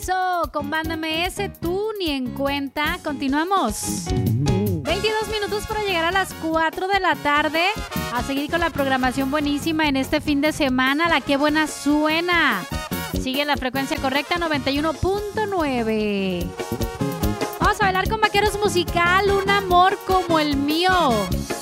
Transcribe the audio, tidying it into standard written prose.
Con Banda MS, tú ni en cuenta. Continuamos. 22 minutos para llegar a las 4 de la tarde. A seguir con la programación buenísima en este fin de semana. La que buena suena. Sigue la frecuencia correcta, 91.9. Vamos a bailar con Vaqueros Musical, Un amor como el mío.